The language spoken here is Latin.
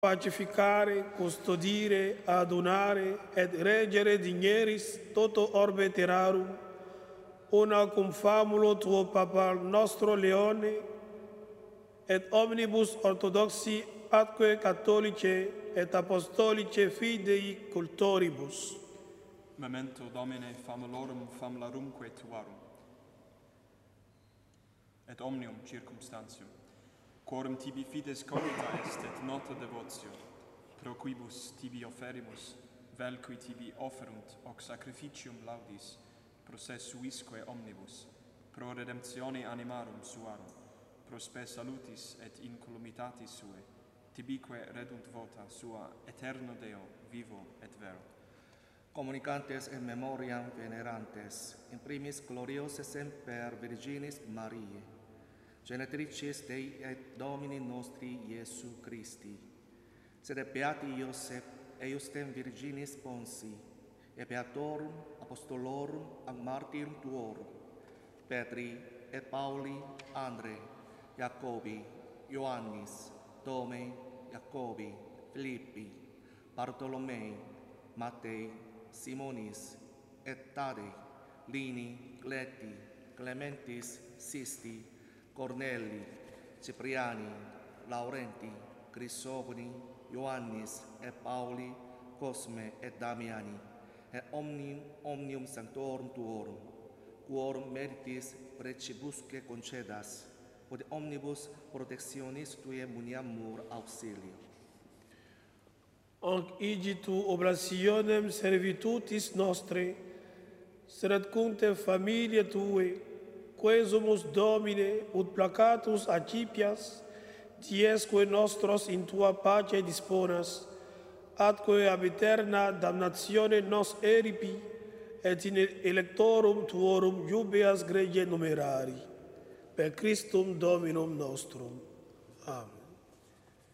pacificare, custodire, adunare et reggere digneris toto orbe terrarum, una cum famulo tuo papa nostro Leone, et omnibus orthodoxi atque catholice et apostolice fidei cultoribus. Memento Domine famulorum famularumque tuarum, et omnium circumstantium, quorum tibi fides cogita est et nota devotio, pro quibus tibi offerimus, vel qui tibi offerunt hoc sacrificium laudis, processuisque omnibus, pro redemptione animarum suarum, pro spe salutis et incolumitatis sue, tibique redunt vota sua eterno Deo, vivo et vero. Communicantes in memoriam venerantes, in primis gloriose semper Virginis Mariae, genetricis Dei et Domini nostri Iesu Christi, sed beati Iosep eiustem Virginis Ponsi, et beatorum apostolorum ac martyrum tuorum, Petri et Pauli, Andre, Jacobi, Ioannis, Tome, Jacobi, Philippi, Bartolomei, Mattei, Simonis, et Tadei, Lini, Cleti, Clementis, Sisti, Corneli, Cipriani, Laurenti, Crisogoni, Ioannis, et Pauli, Cosme, et Damiani, et omnium sanctorum tuorum, quorum meritis precibusque concedas, quod omnibus protectionis tuae muniamur auxilio. Anc igitu oblationem servitutis nostre, sed cunte familia tue, quesumus Domine, ut placatus accipias, diesque nostros in tua pace disponas, atque ab eterna damnatione nos eripi, et in electorum tuorum jubeas gregge numerari. Per Christum Dominum nostrum. Amen.